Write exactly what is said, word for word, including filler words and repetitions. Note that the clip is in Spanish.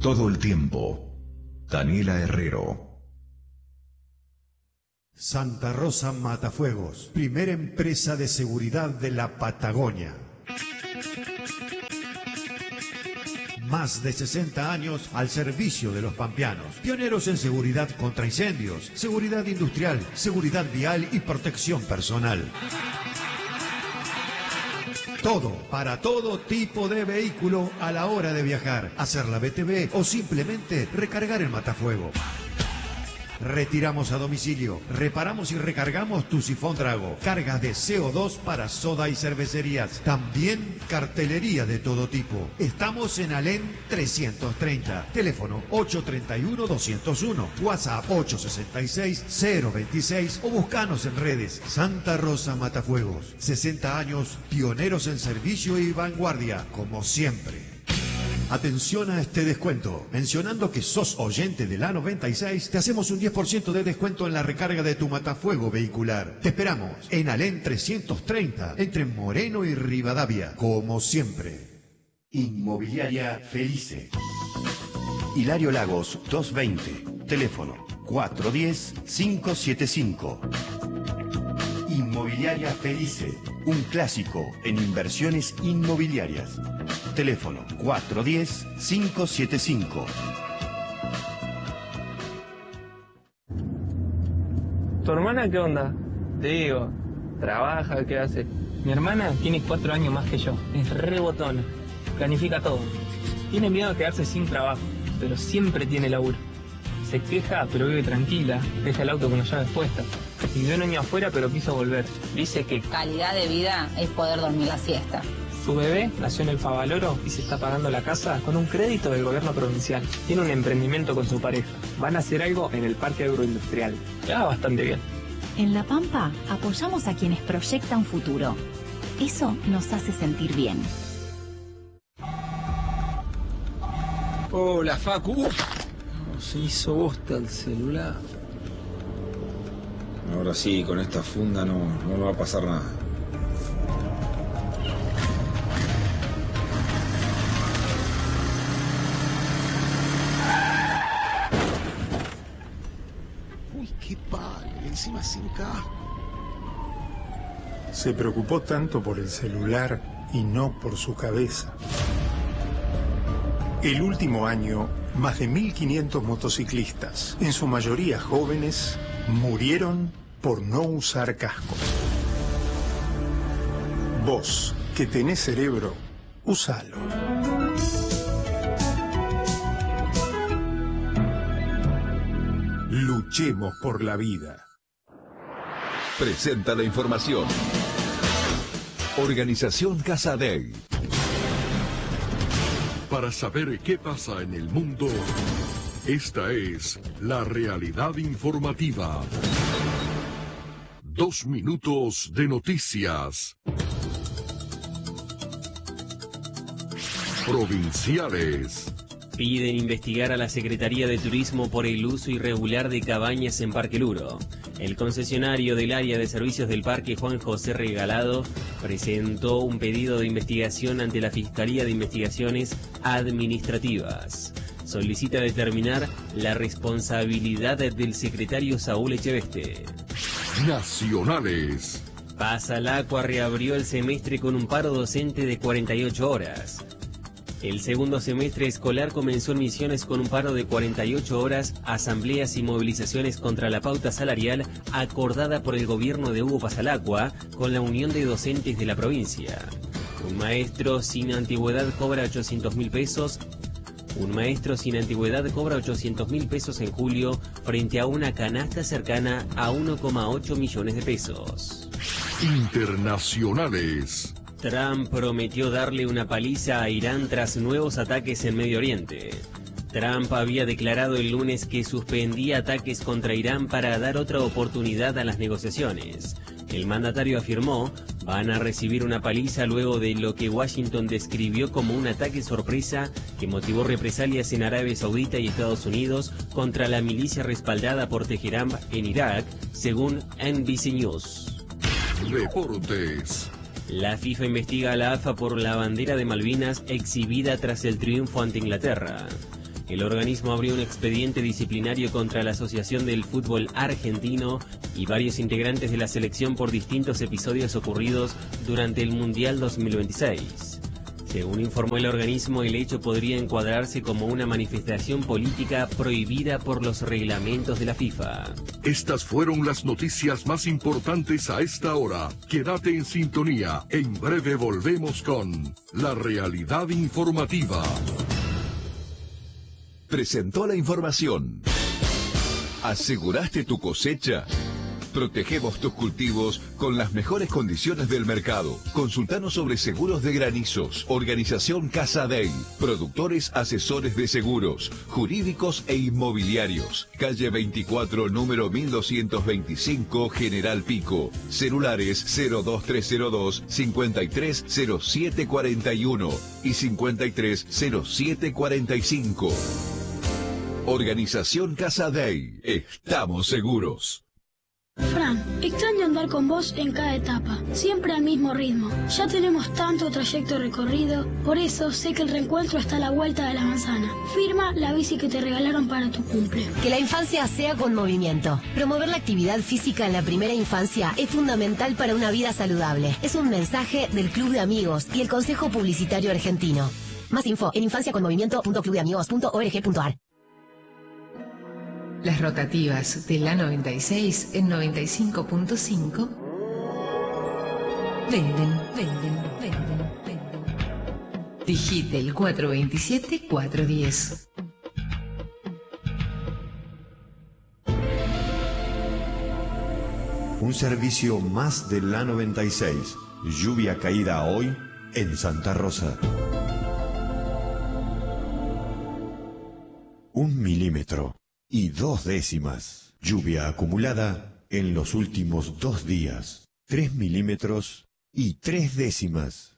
todo el tiempo. Daniela Herrero. Santa Rosa Matafuegos, primera empresa de seguridad de la Patagonia. Más de sesenta años al servicio de los pampeanos. Pioneros en seguridad contra incendios, seguridad industrial, seguridad vial y protección personal. Todo, para todo tipo de vehículo a la hora de viajar, hacer la B T V o simplemente recargar el matafuego. Retiramos a domicilio, reparamos y recargamos tu sifón Drago, cargas de C O dos para soda y cervecerías, también cartelería de todo tipo. Estamos en Alén trescientos treinta, teléfono ocho tres uno, dos cero uno, WhatsApp ocho seis seis, cero veintiséis o buscanos en redes. Santa Rosa Matafuegos, sesenta años, pioneros en servicio y vanguardia, como siempre. Atención a este descuento. Mencionando que sos oyente de la noventa y seis, te hacemos un diez por ciento de descuento en la recarga de tu matafuego vehicular. Te esperamos en Alén trescientos treinta, entre Moreno y Rivadavia, como siempre. Inmobiliaria Felice. Hilario Lagos doscientos veinte, teléfono cuatro uno cero, cinco siete cinco. Inmobiliaria Felice, un clásico en inversiones inmobiliarias. Teléfono cuatro uno cero, cinco siete cinco. ¿Tu hermana qué onda? Te digo, ¿trabaja? ¿Qué hace? Mi hermana tiene cuatro años más que yo. Es re botona. Planifica todo. Tiene miedo de quedarse sin trabajo, pero siempre tiene laburo. Se queja, pero vive tranquila. Deja el auto con las llaves puestas. Vivió un año afuera, pero quiso volver. Dice que calidad de vida es poder dormir la siesta. Su bebé nació en el Favaloro y se está pagando la casa con un crédito del gobierno provincial. Tiene un emprendimiento con su pareja. Van a hacer algo en el parque agroindustrial. Ya va bastante bien. En La Pampa apoyamos a quienes proyectan futuro. Eso nos hace sentir bien. Hola, Facu. Uf, se hizo bosta el celular. Ahora sí, con esta funda no, no me va a pasar nada. Uy, qué padre, encima sin casco. Se preocupó tanto por el celular y no por su cabeza. El último año, más de mil quinientos motociclistas, en su mayoría jóvenes, murieron por no usar casco. Vos, que tenés cerebro, úsalo. Luchemos por la vida. Presenta la información. Organización Casadeg. Para saber qué pasa en el mundo, esta es la realidad informativa. Dos minutos de noticias. Provinciales. Piden investigar a la Secretaría de Turismo por el uso irregular de cabañas en Parque Luro. El concesionario del área de servicios del parque, Juan José Regalado, presentó un pedido de investigación ante la Fiscalía de Investigaciones Administrativas. Solicita determinar la responsabilidad del secretario Saúl Echeveste. Nacionales. Pasalacua reabrió el semestre con un paro docente de cuarenta y ocho horas. El segundo semestre escolar comenzó en Misiones con un paro de cuarenta y ocho horas, asambleas y movilizaciones contra la pauta salarial acordada por el gobierno de Hugo Pasalacua con la Unión de Docentes de la provincia. Un maestro sin antigüedad cobra ochocientos mil pesos. Un maestro sin antigüedad cobra ochocientos mil pesos en julio frente a una canasta cercana a uno coma ocho millones de pesos. Internacionales. Trump prometió darle una paliza a Irán tras nuevos ataques en Medio Oriente. Trump había declarado el lunes que suspendía ataques contra Irán para dar otra oportunidad a las negociaciones. El mandatario afirmó, van a recibir una paliza luego de lo que Washington describió como un ataque sorpresa que motivó represalias en Arabia Saudita y Estados Unidos contra la milicia respaldada por Teherán en Irak, según N B C News. Deportes. La FIFA investiga a la A F A por la bandera de Malvinas exhibida tras el triunfo ante Inglaterra. El organismo abrió un expediente disciplinario contra la Asociación del Fútbol Argentino y varios integrantes de la selección por distintos episodios ocurridos durante el Mundial dos mil veintiséis. Según informó el organismo, el hecho podría encuadrarse como una manifestación política prohibida por los reglamentos de la FIFA. Estas fueron las noticias más importantes a esta hora. Quédate en sintonía. En breve volvemos con La Realidad Informativa. Presentó la información. ¿Aseguraste tu cosecha? Protegemos tus cultivos con las mejores condiciones del mercado. Consultanos sobre seguros de granizos. Organización Casa Dey. Productores asesores de seguros, jurídicos e inmobiliarios. Calle veinticuatro, número mil doscientos veinticinco, General Pico. Celulares cero dos tres cero dos, cincuenta y tres cero siete cuarenta y uno y cincuenta y tres cero siete cuarenta y cinco. Organización Casa Dey. Estamos seguros. Fran, extraño andar con vos en cada etapa, siempre al mismo ritmo. Ya tenemos tanto trayecto recorrido, por eso sé que el reencuentro está a la vuelta de la manzana. Firma la bici que te regalaron para tu cumple. Que la infancia sea con movimiento. Promover la actividad física en la primera infancia es fundamental para una vida saludable. Es un mensaje del Club de Amigos y el Consejo Publicitario Argentino. Más info en infancia con movimiento punto club de amigos punto org punto ar. Las rotativas de la noventa y seis en noventa y cinco punto cinco venden, venden, venden, venden. Digite el cuatro veintisiete cuatro diez. Un servicio más de la noventa y seis. Lluvia caída hoy en Santa Rosa. Un milímetro y dos décimas. Lluvia acumulada en los últimos dos días. Tres milímetros y tres décimas.